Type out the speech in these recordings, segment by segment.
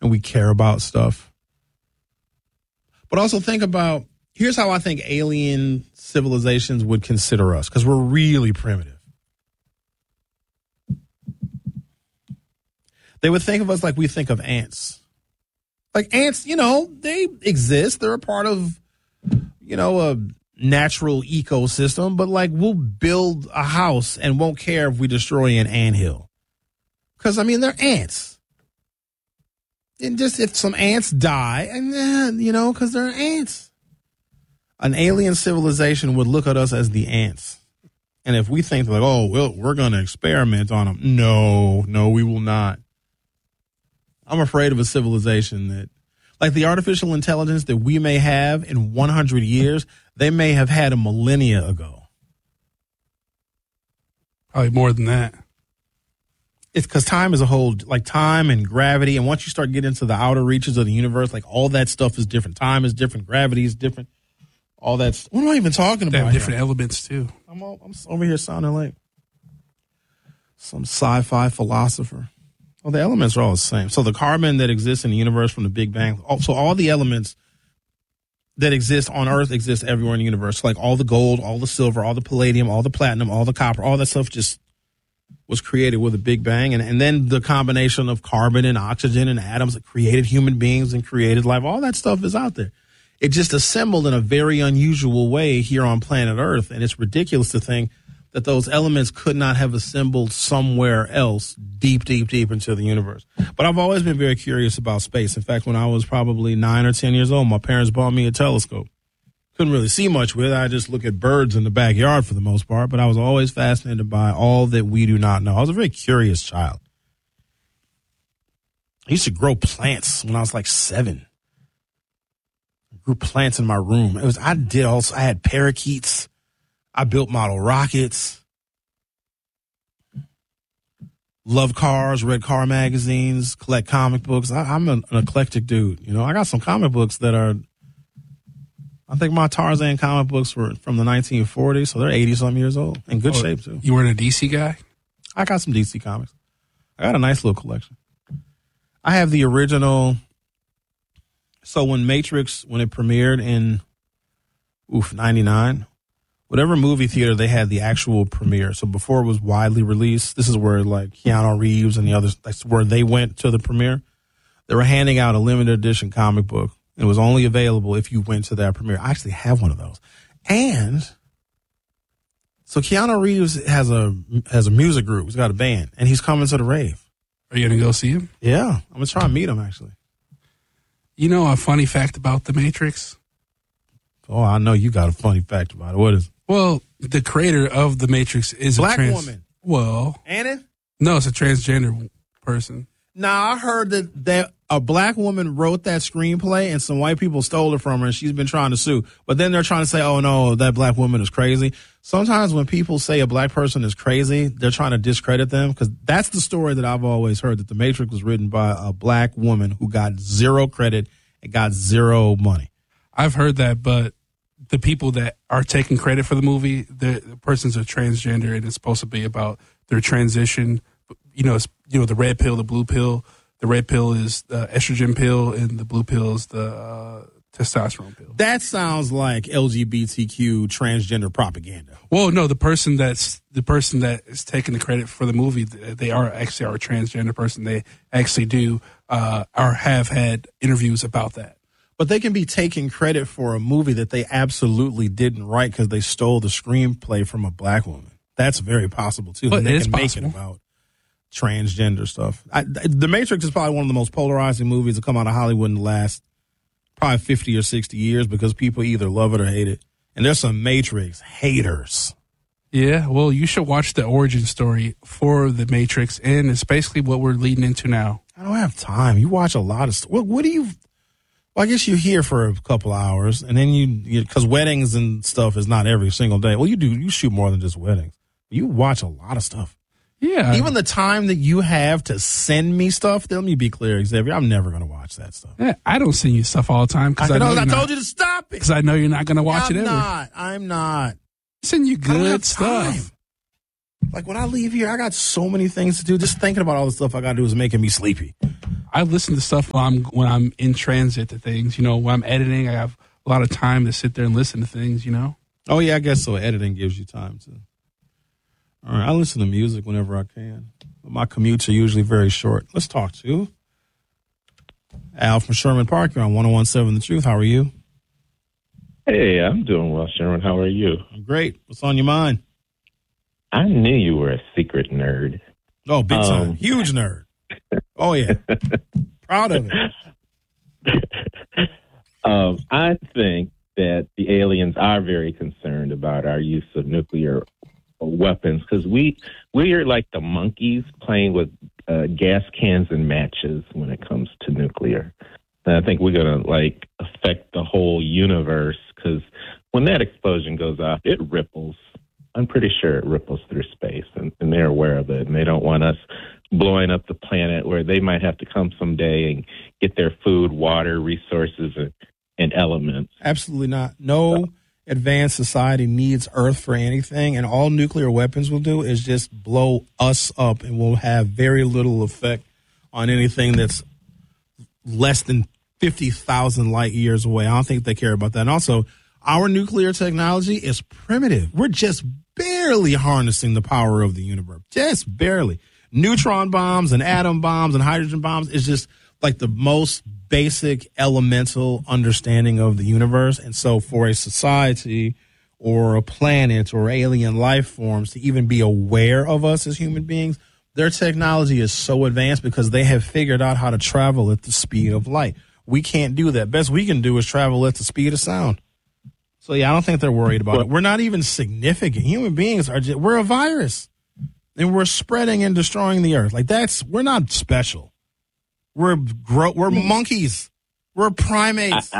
and we care about stuff. But also think about, here's how I think alien civilizations would consider us, because we're really primitive. They would think of us like we think of ants. Like ants, they exist. They're a part of, a natural ecosystem. But like we'll build a house and won't care if we destroy an anthill. Because, they're ants. And just if some ants die, and then, because they're ants. An alien civilization would look at us as the ants. And if we think like, oh, well, we're going to experiment on them. No, we will not. I'm afraid of a civilization that, like the artificial intelligence that we may have in 100 years, they may have had a millennia ago. Probably more than that. It's because time is a whole, like time and gravity. And once you start getting into the outer reaches of the universe, like all that stuff is different. Time is different. Gravity is different. All that's, what am I even talking about? They have different elements too. I'm over here sounding like some sci-fi philosopher. Well, the elements are all the same. So the carbon that exists in the universe from the Big Bang, so all the elements that exist on Earth exist everywhere in the universe. So like all the gold, all the silver, all the palladium, all the platinum, all the copper, all that stuff just was created with a Big Bang. And then the combination of carbon and oxygen and atoms that created human beings and created life, all that stuff is out there. It just assembled in a very unusual way here on planet Earth. And it's ridiculous to think that those elements could not have assembled somewhere else deep, deep, deep into the universe. But I've always been very curious about space. In fact, when I was probably 9 or 10 years old, my parents bought me a telescope. Couldn't really see much with it. I just look at birds in the backyard for the most part. But I was always fascinated by all that we do not know. I was a very curious child. I used to grow plants when I was like 7. I grew plants in my room. I had parakeets. I built model rockets, love cars, read car magazines, collect comic books. I'm an eclectic dude. I got some comic books that are, I think my Tarzan comic books were from the 1940s, so they're 80-something years old. In good shape, too. You weren't a DC guy? I got some DC comics. I got a nice little collection. I have the original. So when Matrix, when it premiered in, 99, whatever movie theater they had the actual premiere. So before it was widely released, this is where like Keanu Reeves and the others, that's where they went to the premiere. They were handing out a limited edition comic book. It was only available if you went to that premiere. I actually have one of those. And so Keanu Reeves has a music group. He's got a band and he's coming to the rave. Are you going to go see him? Yeah. I'm going to try and meet him actually. A funny fact about The Matrix? Oh, I know you got a funny fact about it. What is it? Well, the creator of The Matrix is Black woman. Well. Ain't it? No, it's a transgender person. Nah, I heard that a black woman wrote that screenplay and some white people stole it from her and she's been trying to sue. But then they're trying to say, oh, no, that black woman is crazy. Sometimes when people say a black person is crazy, they're trying to discredit them because that's the story that I've always heard, that The Matrix was written by a black woman who got zero credit and got zero money. I've heard that, but the people that are taking credit for the movie, the persons are transgender, and it's supposed to be about their transition. The red pill, the blue pill. The red pill is the estrogen pill, and the blue pill is the testosterone pill. That sounds like LGBTQ transgender propaganda. Well, no, the person that is taking the credit for the movie, they are actually a transgender person. They actually do or have had interviews about that. But they can be taking credit for a movie that they absolutely didn't write because they stole the screenplay from a black woman. That's very possible, too. But they can make it about transgender stuff. The Matrix is probably one of the most polarizing movies to come out of Hollywood in the last probably 50 or 60 years because people either love it or hate it. And there's some Matrix haters. Yeah, well, you should watch the origin story for The Matrix, and it's basically what we're leading into now. I don't have time. You watch a lot of stuff. What do you... Well, I guess you're here for a couple hours, and then because weddings and stuff is not every single day. Well, you shoot more than just weddings. You watch a lot of stuff. Yeah. Even the time that you have to send me stuff, let me be clear, Xavier, I'm never going to watch that stuff. Yeah, I don't send you stuff all the time. I told you to stop it. Because I know you're not going to watch it ever. I'm not. I send you good stuff. Time. Like when I leave here, I got so many things to do. Just thinking about all the stuff I got to do is making me sleepy. I listen to stuff when I'm in transit to things. You know, when I'm editing, I have a lot of time to sit there and listen to things. You know. Oh yeah, I guess so. Editing gives you time to. All right, I listen to music whenever I can. But my commutes are usually very short. Let's talk to Al from Sherman Park. You're on 101.7 The Truth. How are you? Hey, I'm doing well, Sharon. How are you? I'm great. What's on your mind? I knew you were a secret nerd. Oh, big time. Huge nerd. Oh, yeah. Proud of it. I think that the aliens are very concerned about our use of nuclear weapons because we are like the monkeys playing with gas cans and matches when it comes to nuclear. And I think we're going to affect the whole universe because when that explosion goes off, it ripples. I'm pretty sure it ripples through space, and they're aware of it, and they don't want us blowing up the planet where they might have to come someday and get their food, water, resources, and elements. Absolutely not. No advanced society needs Earth for anything, and all nuclear weapons will do is just blow us up and will have very little effect on anything that's less than 50,000 light years away. I don't think they care about that. And also, our nuclear technology is primitive. We're just barely harnessing the power of the universe. Just barely. Neutron bombs and atom bombs and hydrogen bombs is just like the most basic elemental understanding of the universe. And so for a society or a planet or alien life forms to even be aware of us as human beings, their technology is so advanced because they have figured out how to travel at the speed of light. We can't do that. Best we can do is travel at the speed of sound. So, yeah, I don't think they're worried about it. We're not even significant. Human beings are we're a virus, and we're spreading and destroying the earth. We're not special. We're monkeys. We're primates.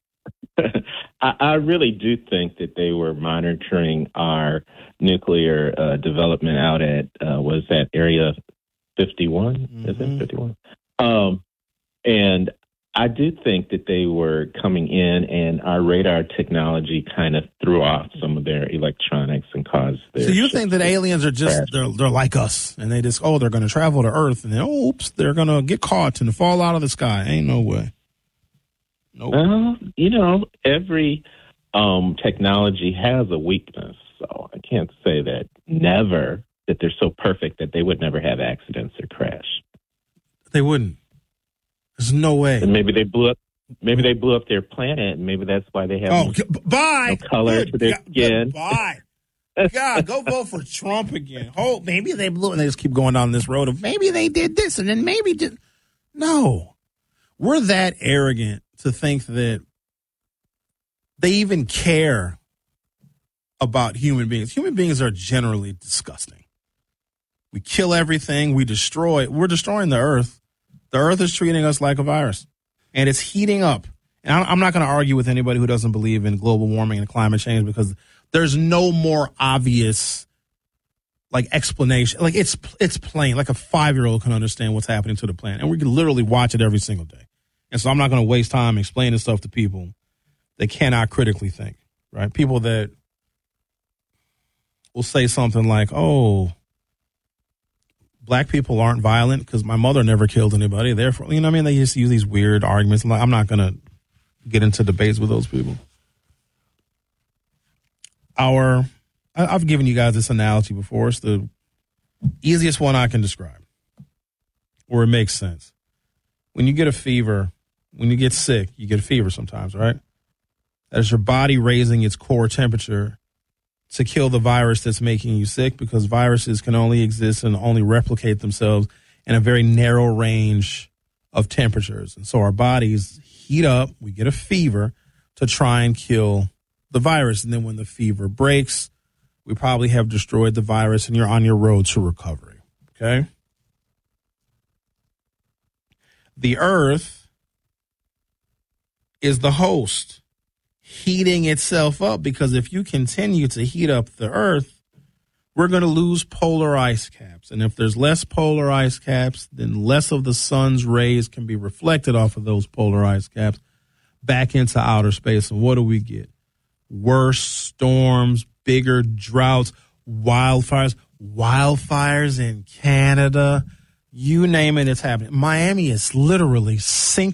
I really do think that they were monitoring our nuclear development out at, was that Area 51? Mm-hmm. Is it 51? And I do think that they were coming in, and our radar technology kind of threw off some of their electronics and caused their. So you think that aliens are just they're like us, and they just they're going to travel to Earth, and then oops, they're going to get caught and fall out of the sky? Ain't no way. Nope. Well, every technology has a weakness, so I can't say that they're so perfect that they would never have accidents or crash. They wouldn't. There's no way. And maybe they blew up their planet, and maybe that's why they have no color to their skin. Bye. God, go vote for Trump again. Oh, maybe they blew it, and they just keep going down this road of maybe they did this, and then maybe did. No. We're that arrogant to think that they even care about human beings. Human beings are generally disgusting. We kill everything. We're destroying the earth. The earth is treating us like a virus, and it's heating up. And I'm not going to argue with anybody who doesn't believe in global warming and climate change because there's no more obvious explanation. It's plain. Like a 5-year-old can understand what's happening to the planet, and we can literally watch it every single day. And so I'm not going to waste time explaining stuff to people that cannot critically think, right? People that will say something like, oh, black people aren't violent because my mother never killed anybody. Therefore, you know what I mean? They just use these weird arguments. I'm not going to get into debates with those people. I've given you guys this analogy before. It's the easiest one I can describe, or it makes sense. When you get a fever, when you get sick, you get a fever sometimes, right? That is your body raising its core temperature to kill the virus that's making you sick, because viruses can only exist and only replicate themselves in a very narrow range of temperatures. And so our bodies heat up, we get a fever to try and kill the virus. And then when the fever breaks, we probably have destroyed the virus and you're on your road to recovery. Okay? The earth is the host, heating itself up, because if you continue to heat up the earth, we're going to lose polar ice caps. And if there's less polar ice caps, then less of the sun's rays can be reflected off of those polar ice caps back into outer space. And what do we get? Worse storms, bigger droughts, wildfires in Canada, You name it, it's happening. Miami is literally sinking.